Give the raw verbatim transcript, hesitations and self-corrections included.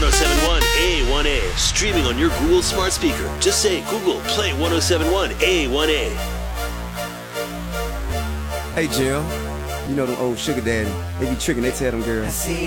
one oh seven point one A one A. Streaming on your Google smart speaker. Just say, Google, play one oh seven point one A one A. Hey, Jill. You know them old sugar daddy. They be tricking, they tell them girls.